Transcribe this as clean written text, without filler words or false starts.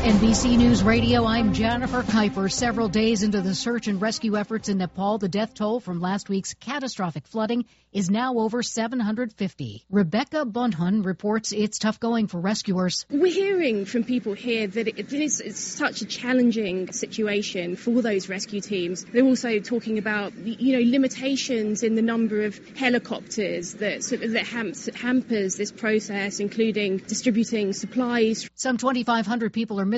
NBC News Radio, I'm Jennifer Kuiper. Several days into the search and rescue efforts in Nepal, the death toll from last week's catastrophic flooding is now over 750. Rebecca Bunhun reports it's tough going for rescuers. We're hearing from people here that it's such a challenging situation for those rescue teams. They're also talking about, limitations in the number of helicopters that hampers this process, including distributing supplies. Some 2,500 people are